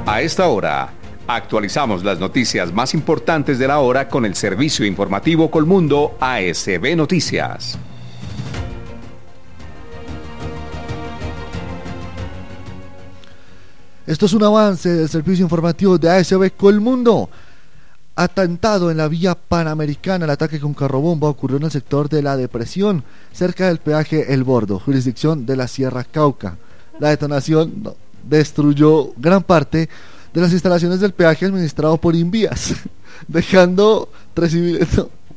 A esta hora, actualizamos las noticias más importantes de la hora con el servicio informativo Colmundo ASB Noticias. Esto es un avance del servicio informativo de ASB Colmundo. Atentado en la vía panamericana. El ataque con carrobomba ocurrió en el sector de La Depresión, cerca del peaje El Bordo, jurisdicción de la Sierra Cauca. La detonación destruyó gran parte de las instalaciones del peaje administrado por Invías, dejando 3 civiles.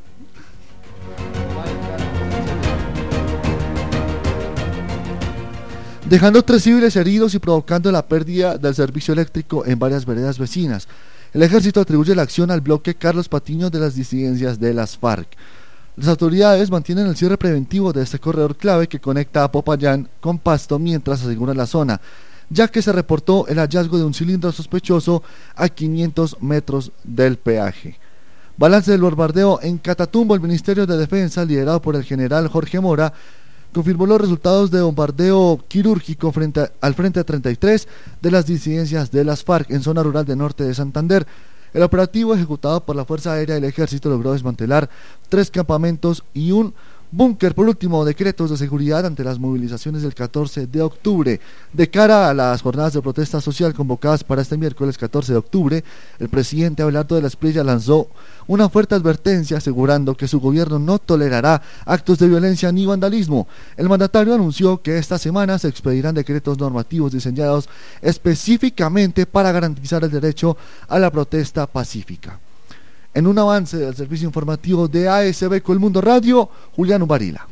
Dejando 3 civiles heridos y provocando la pérdida del servicio eléctrico en varias veredas vecinas. El ejército atribuye la acción al bloque Carlos Patiño de las disidencias de las FARC. Las autoridades mantienen el cierre preventivo de este corredor clave que conecta a Popayán con Pasto mientras aseguran la zona, ya que se reportó el hallazgo de un cilindro sospechoso a 500 metros del peaje. Balance del bombardeo en Catatumbo. El Ministerio de Defensa, liderado por el general Jorge Mora, confirmó los resultados de bombardeo quirúrgico al frente 33 de las disidencias de las FARC en zona rural del norte de Santander. El operativo ejecutado por la Fuerza Aérea del Ejército logró desmantelar 3 campamentos y un búnker. Por último, decretos de seguridad ante las movilizaciones del 14 de octubre. De cara a las jornadas de protesta social convocadas para este miércoles 14 de octubre, el presidente Abelardo de la Espriella lanzó una fuerte advertencia asegurando que su gobierno no tolerará actos de violencia ni vandalismo. El mandatario anunció que esta semana se expedirán decretos normativos diseñados específicamente para garantizar el derecho a la protesta pacífica. En un avance del servicio informativo de ASB Colmundo Radio, Julián Ubarila.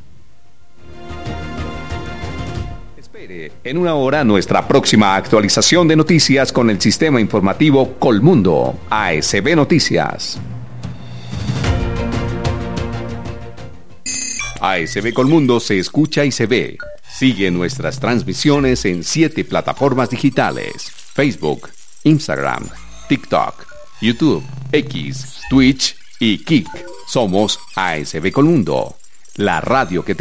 Espere en una hora nuestra próxima actualización de noticias con el sistema informativo Colmundo ASB Noticias. ASB Colmundo se escucha y se ve. Sigue nuestras transmisiones en 7 plataformas digitales: Facebook, Instagram, TikTok, YouTube, X, Twitch y Kik. Somos ASB Colmundo, la radio que te